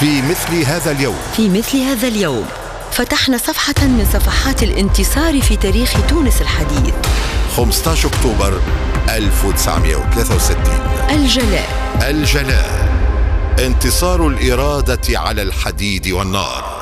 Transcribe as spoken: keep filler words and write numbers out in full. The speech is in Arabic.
في مثل هذا اليوم في مثل هذا اليوم فتحنا صفحة من صفحات الانتصار في تاريخ تونس الحديث. خمسة عشر أكتوبر ألف وتسعمائة وثلاثة وستين. الجلاء. الجلاء، انتصار الإرادة على الحديد والنار.